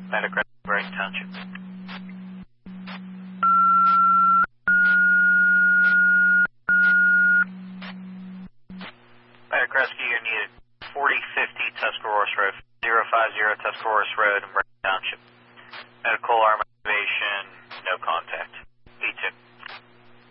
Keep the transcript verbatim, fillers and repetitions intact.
Medic Rescue, Brighton Township. Medic Rescue, you're needed forty fifty Tuscarawas Road, zero five zero Tuscarawas Road in Brighton Township. Medical arm